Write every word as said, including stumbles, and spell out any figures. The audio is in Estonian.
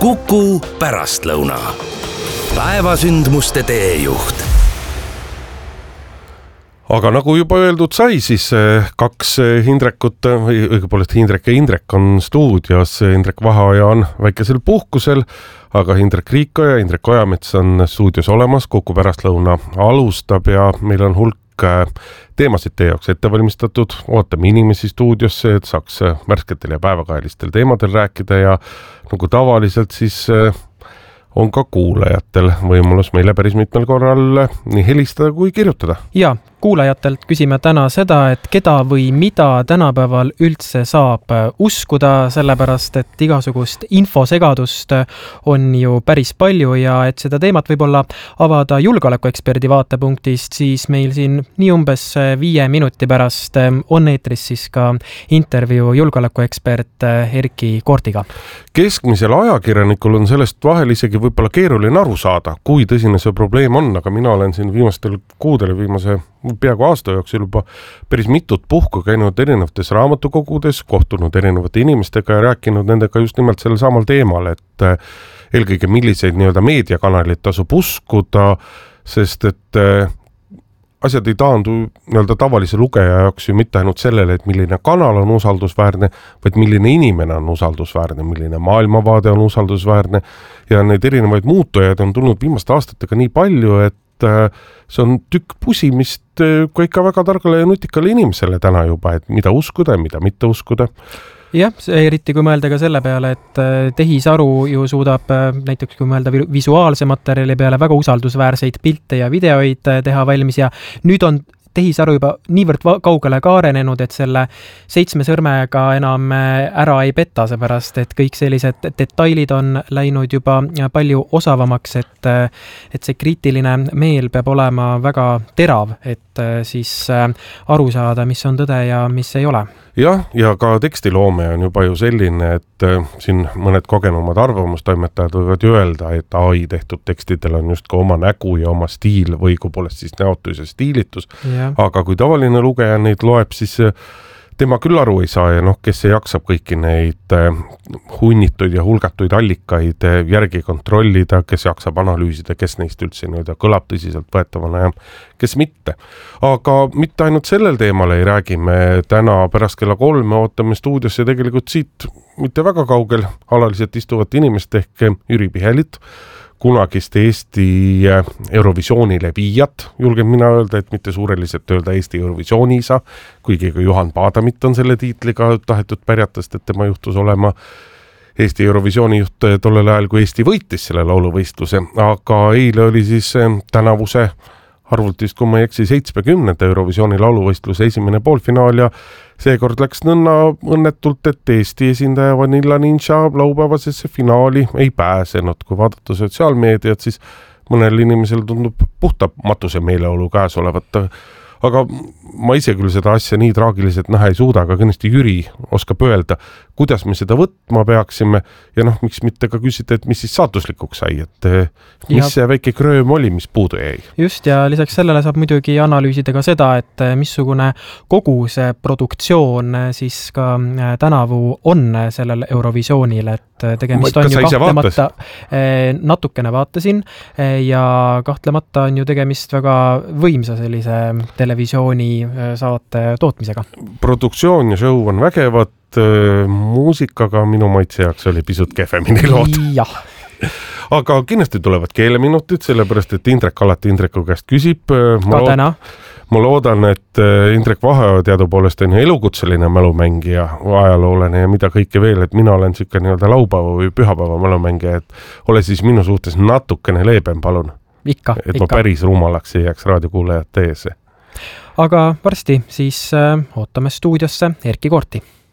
Kuku pärastlõuna. Päevasündmuste teejuht. Aga nagu juba öeldud sai, siis kaks Hindrekut, või õigupoolest Hindrek ja Indrek on stuudios. Indrek Vaheoja on väikesel puhkusel, aga Hindrek Riikoja ja Indrek Ojamets on stuudios olemas. Kuku pärastlõuna alustab ja meil on hulk teemasid teie jaoks ette valmistatud. Ootame inimesi stuudiosse, et saaks värsketel ja päevakajalistel teemadel rääkida ja nagu tavaliselt siis on ka kuulajatel võimalus meile päris mitmel korral nii helistada kui kirjutada. Ja, kuulajatelt küsime täna seda, et keda või mida tänapäeval üldse saab uskuda, sellepärast et igasugust infosegadust on ju päris palju ja et seda teemat võib-olla avada julgeolekueksperdi vaatepunktist, siis meil siin nii umbes viie minuti pärast on eetris siis ka intervjuu julgeolekuekspert Erki Koortiga. Keskmisel ajakirjanikul on sellest vahel isegi võib-olla keeruline aru saada, kui tõsine see probleem on, aga mina olen siin viimastel kuudel viimase peaaegu aasta jooksul juba päris mitut puhku käinud erinevates raamatukogudes, kohtunud erinevate inimestega ja rääkinud nendega just nimelt sellel samal teemal, et eelkõige milliseid nii-öelda meediakanaleid tasub uskuda, sest et asjad ei taandu nii-öelda tavalise lugeja jaoks ju mitte ainult sellele, et milline kanal on usaldusväärne, vaid milline inimene on usaldusväärne, milline maailmavaade on usaldusväärne ja neid erinevaid muutujaid on tulnud viimaste aastatega nii palju, et see on tükk pusimist ka ikka väga targale ja nutikale inimesele täna juba, et mida uskuda ja mida mitte uskuda. Jah, eriti kui mõelda ka selle peale, et tehisaru ju suudab näiteks kui mõelda visuaalse materjali peale väga usaldusväärseid pilte ja videoid teha valmis ja nüüd on tehisaru juba niivõrd kaugele ka arenenud, et selle seitsme sõrmega enam ära ei petta, seepärast, et kõik sellised detailid on läinud juba palju osavamaks, et, et see kriitiline meel peab olema väga terav, et siis aru saada, mis on tõde ja mis ei ole. Jah, ja ka tekstiloome on juba ju selline, et siin mõned kogenumad arvamustoimetajad võivad ju öelda, et A I tehtud tekstidel on just ka oma nägu ja oma stiil või kui poolest siis näotus ja stiilitus. Ja. Aga kui tavaline lugeja neid loeb, siis tema küll aru ei saa ja noh, kes ei jaksab kõiki neid hunnituid ja hulgatuid allikaid järgi kontrollida, kes jaksab analüüsida, kes neist üldse nii-öelda kõlab tõsiselt võetavana ja kes mitte. Aga mitte ainult sellel teemal ei räägi, me täna pärast kella kolme ootame stuudiosse tegelikult siit mitte väga kaugel alaliselt istuvat inimest ehk Jüri Pihelit, kunagist Eesti Eurovisioonile viijat, julgen mina öelda, et mitte suureliselt öelda Eesti Eurovisiooni isa, kuigi ka Juhan Paadamit on selle tiitliga tahetud pärjatast, et tema juhtus olema Eesti Eurovisiooni juht tollel ajal, kui Eesti võitis selle lauluvõistluse, aga eile oli siis tänavuse arvultist, kui ma ei eksi, seitsmekümnenda Eurovisiooni lauluvõistluse esimene poolfinaal ja seekord läks nõnna õnnetult, et Eesti esindaja Vanilla Ninja laupäevasesse finaali ei pääsenud. Kui vaadata sotsiaalmeediat, siis mõnel inimesel tundub puhta matuse meeleolu käes olevat. Aga ma ise küll seda asja nii traagiliselt näha ei suuda, aga kõnesti Jüri oskab öelda, kuidas me seda võtma peaksime ja noh, miks mitte ka küsida, et mis siis saatuslikuks sai, et mis ja. See väike krööm oli, mis puudu jäi. Just ja lisaks sellele saab muidugi analüüsida ka seda, et missugune kogu see produktsioon siis ka tänavu on sellel Eurovisioonil, et tegemist on ju kahtlemata natukene vaatasin ja kahtlemata on ju tegemist väga võimsa sellise televisiooni saate tootmisega. Produktsioon ja show on vägevad, muusikaga minu maitse jaoks oli pisut kehvemini lood. Jah. Aga kindlasti tulevad keeleminutid, sellepärast, et Indrek alati Indreku käest küsib. Ka täna. Ma loodan, et Indrek Vaheoja teadupoolest on elukutseline mälumängija, ajaloolane ja mida kõike veel, et mina olen siuke nii-öelda laupäeva või pühapäeva mälumängija, et ole siis minu suhtes natukene leebem, palun. Ikka, et ikka. ma päris rumalaks ei jääks raadiokuulajate ees. Aga varsti siis ootame stuudiosse Erki Koorti.